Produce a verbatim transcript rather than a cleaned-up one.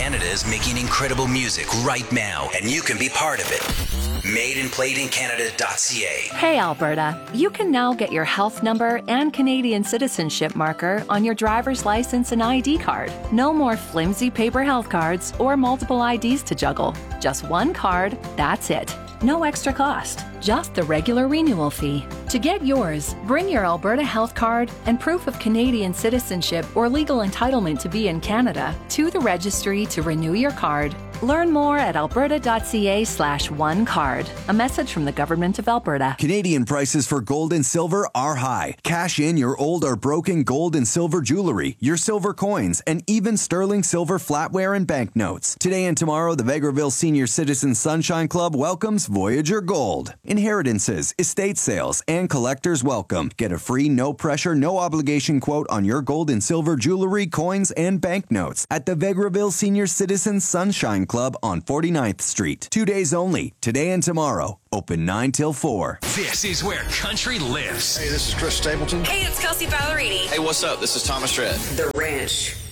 Canada is making incredible music right now, and you can be part of it. made and played in Canada dot c a. Hey, Alberta. You can now get your health number and Canadian citizenship marker on your driver's license and I D card. No more flimsy paper health cards or multiple I Ds to juggle. Just one card, that's it. No extra cost, just the regular renewal fee. To get yours, bring your Alberta health card and proof of Canadian citizenship or legal entitlement to be in Canada to the registry to renew your card. Learn more at alberta dot c a slash one card. A message from the Government of Alberta. Canadian prices for gold and silver are high. Cash in your old or broken gold and silver jewelry, your silver coins, and even sterling silver flatware and banknotes. Today and tomorrow, the Vegreville Senior Citizen Sunshine Club welcomes Voyager Gold. Inheritances, estate sales, and collectors welcome. Get a free, no pressure, no obligation quote on your gold and silver jewelry, coins, and banknotes at the Vegreville Senior Citizen Sunshine Club on forty-ninth Street. Two days only, today and tomorrow. Open nine till four. This is where country lives. Hey, this is Chris Stapleton. Hey, it's Kelsey Ballerini. Hey, what's up? This is Thomas Rhett. The Ranch.